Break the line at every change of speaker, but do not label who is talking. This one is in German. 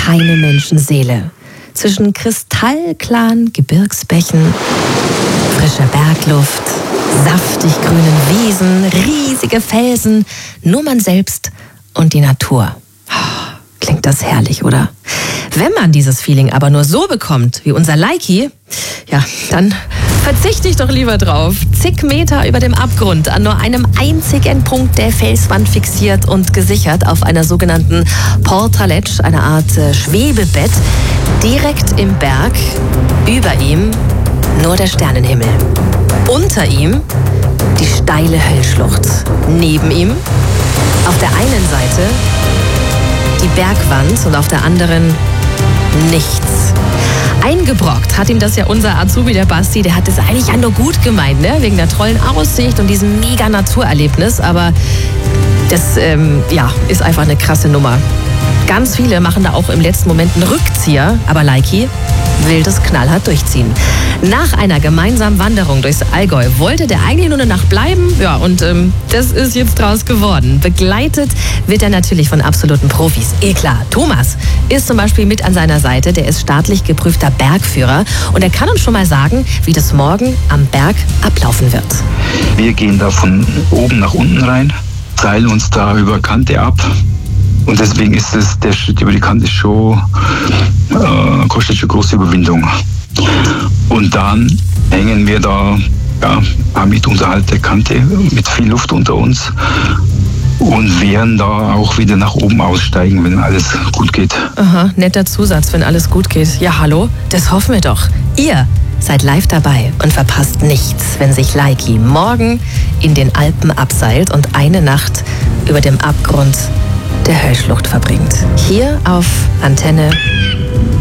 keine Menschenseele. Zwischen kristallklaren Gebirgsbächen, frischer Bergluft, saftig grünen Wiesen, riesige Felsen, nur man selbst und die Natur. Klingt das herrlich, oder? Wenn man dieses Feeling aber nur so bekommt, wie unser Leiki, ja, dann verzichte ich doch lieber drauf. Zig Meter über dem Abgrund, an nur einem einzigen Punkt der Felswand fixiert und gesichert auf einer sogenannten Portaletsch, eine Art Schwebebett, direkt im Berg, über ihm nur der Sternenhimmel. Unter ihm die steile Höllschlucht. Neben ihm auf der einen Seite die Bergwand und auf der anderen nichts. Eingebrockt hat ihm das ja unser Azubi, der Basti, der hat es eigentlich ja nur gut gemeint, ne? Wegen der tollen Aussicht und diesem mega Naturerlebnis, aber das ist einfach eine krasse Nummer. Ganz viele machen da auch im letzten Moment einen Rückzieher, aber Leiki will das knallhart durchziehen. Nach einer gemeinsamen Wanderung durchs Allgäu wollte der eigentlich nur eine Nacht bleiben. Ja, und das ist jetzt draus geworden. Begleitet wird er natürlich von absoluten Profis. Klar, Thomas ist zum Beispiel mit an seiner Seite. Der ist staatlich geprüfter Bergführer. Und er kann uns schon mal sagen, wie das morgen am Berg ablaufen wird.
Wir gehen da von oben nach unten rein, seilen uns da über Kante ab. Und deswegen ist es, der Schritt über die Kante kostet schon große Überwindung. Und dann hängen wir da ein paar Meter unterhalb der Kante mit viel Luft unter uns und werden da auch wieder nach oben aussteigen, wenn alles gut geht.
Aha, netter Zusatz, wenn alles gut geht. Ja, hallo, das hoffen wir doch. Ihr seid live dabei und verpasst nichts, wenn sich Leiki morgen in den Alpen abseilt und eine Nacht über dem Abgrund der Höllschlucht verbringt. Hier auf Antenne